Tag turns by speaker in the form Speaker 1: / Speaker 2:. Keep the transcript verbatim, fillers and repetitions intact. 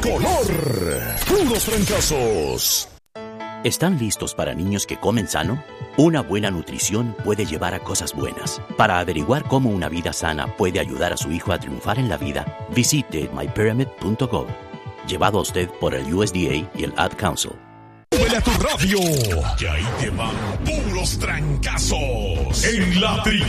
Speaker 1: Color. Puros trancazos.
Speaker 2: ¿Están listos para niños que comen sano? Una buena nutrición puede llevar a cosas buenas. Para averiguar cómo una vida sana puede ayudar a su hijo a triunfar en la vida, visite my pyramid punto gov. Llevado a usted por el U S D A y el Ad Council.
Speaker 1: ¡Súbele a tu radio! Que ahí te van puros trancazos. En la Tri